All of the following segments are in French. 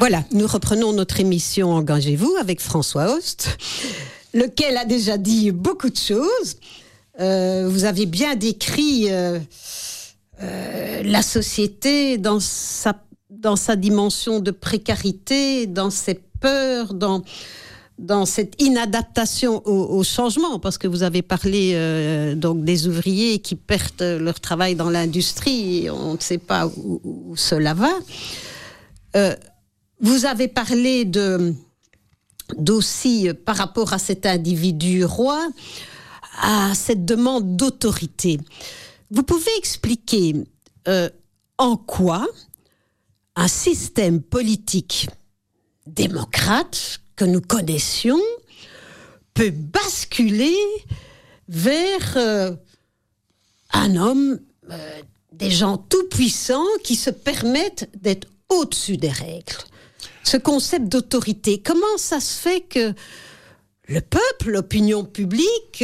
Voilà, nous reprenons notre émission Engagez-vous avec François Host, lequel a déjà dit beaucoup de choses. Vous avez bien décrit la société dans sa dimension de précarité, dans ses peurs, dans cette inadaptation au changement, parce que vous avez parlé donc des ouvriers qui perdent leur travail dans l'industrie, et on ne sait pas où cela va. Vous avez parlé d'aussi, par rapport à cet individu roi, à cette demande d'autorité. Vous pouvez expliquer en quoi un système politique démocrate que nous connaissions peut basculer vers un homme, des gens tout-puissants qui se permettent d'être au-dessus des règles. Ce concept d'autorité, comment ça se fait que le peuple, l'opinion publique,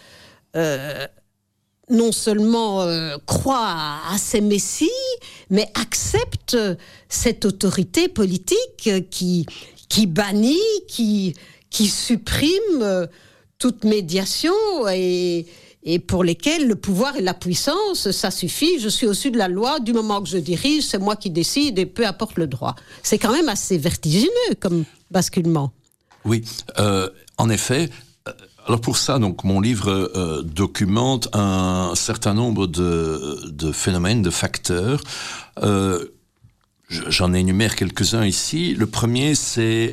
non seulement croit à ces messies, mais accepte cette autorité politique qui bannit, qui supprime toute médiation et pour lesquels le pouvoir et la puissance, ça suffit, je suis au-dessus de la loi, du moment que je dirige, c'est moi qui décide et peu importe le droit. C'est quand même assez vertigineux comme basculement. Oui, en effet. Alors pour ça, donc mon livre documente un certain nombre de phénomènes, de facteurs. J'en énumère quelques-uns ici. Le premier, c'est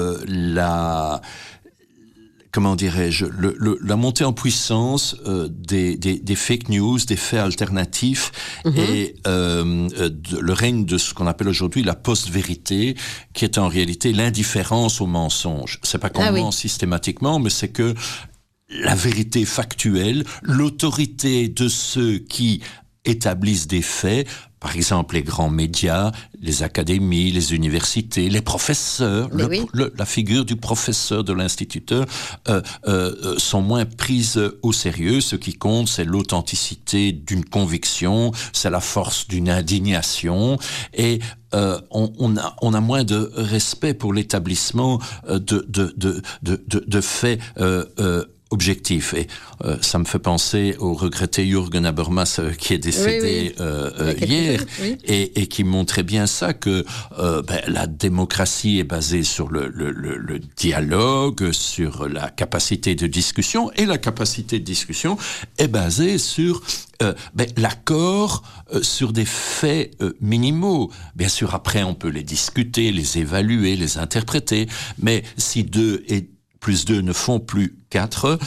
la montée en puissance des fake news, des faits alternatifs et le règne de ce qu'on appelle aujourd'hui la post-vérité, qui est en réalité l'indifférence au mensonge. C'est pas qu'on ment systématiquement, mais c'est que la vérité factuelle, l'autorité de ceux qui établissent des faits, par exemple les grands médias, les académies, les universités, les professeurs, la figure du professeur, de l'instituteur, sont moins prises au sérieux. Ce qui compte, c'est l'authenticité d'une conviction, c'est la force d'une indignation, et on a moins de respect pour l'établissement de faits objectif. Et ça me fait penser au regretté Jürgen Habermas qui est décédé hier et qui montrait bien ça, que la démocratie est basée sur le dialogue, sur la capacité de discussion, et la capacité de discussion est basée sur l'accord sur des faits minimaux. Bien sûr, après on peut les discuter, les évaluer, les interpréter, mais si 2 et plus 2 ne font plus 4,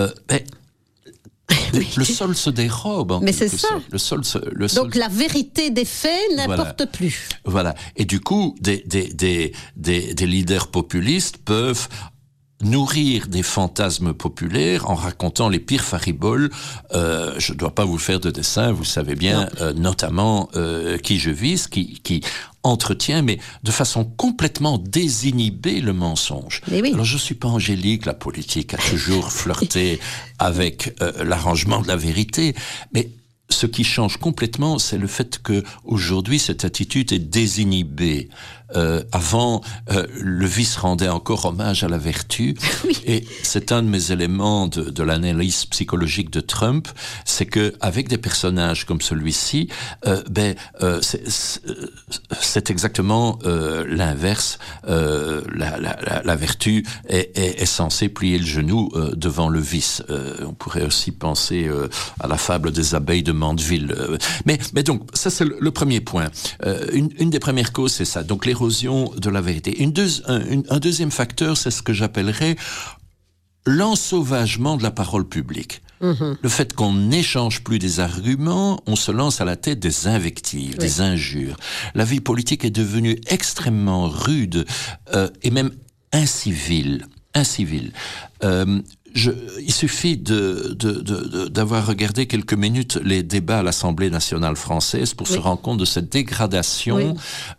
le sol se dérobe. Mais c'est ça. Donc la vérité des faits n'importe plus. Voilà. Et du coup, des leaders populistes peuvent nourrir des fantasmes populaires en racontant les pires fariboles. Je ne dois pas vous faire de dessin, vous savez bien, notamment qui je vise, qui entretient, mais de façon complètement désinhibée, le mensonge. Alors je suis pas angélique, la politique a toujours flirté avec l'arrangement de la vérité, mais ce qui change complètement, c'est le fait que aujourd'hui cette attitude est désinhibée. Avant, le vice rendait encore hommage à la vertu, et c'est un de mes éléments de l'analyse psychologique de Trump, c'est que avec des personnages comme celui-ci, c'est exactement l'inverse. La vertu est censée plier le genou devant le vice. On pourrait aussi penser à la fable des abeilles de Mandeville. Mais donc, ça c'est le premier point. Une des premières causes, c'est ça. Donc l'érosion de la vérité. Un deuxième facteur, c'est ce que j'appellerais l'ensauvagement de la parole publique. Le fait qu'on n'échange plus des arguments, on se lance à la tête des invectives, des injures. La vie politique est devenue extrêmement rude et même incivile. Il suffit d'avoir regardé quelques minutes les débats à l'Assemblée nationale française pour se rendre compte de cette dégradation